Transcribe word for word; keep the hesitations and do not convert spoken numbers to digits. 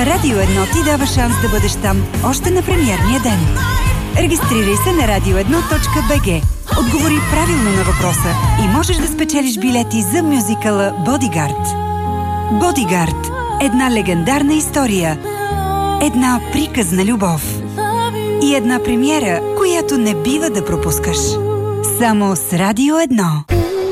Радио едно ти дава шанс да бъдеш там още на премиерния ден. Регистрирай се на радио едно точка би джи. Отговори правилно на въпроса и можеш да спечелиш билети за мюзикъла Бодигард. Бодигард. Една легендарна история. Една приказна любов. И една премиера, която не бива да пропускаш. Само с Радио едно.